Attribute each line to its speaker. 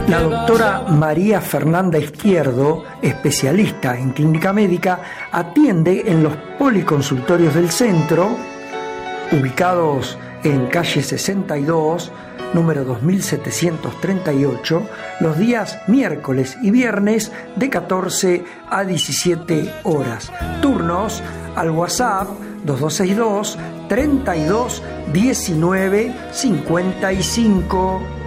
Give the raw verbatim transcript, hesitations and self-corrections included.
Speaker 1: La doctora María Fernanda Izquierdo, especialista en clínica médica, atiende en los policonsultorios del centro, ubicados en calle sesenta y dos, número dos mil setecientos treinta y ocho, los días miércoles y viernes de catorce a diecisiete horas. Turnos al WhatsApp dos dos seis dos, treinta y dos, diecinueve, cincuenta y cinco.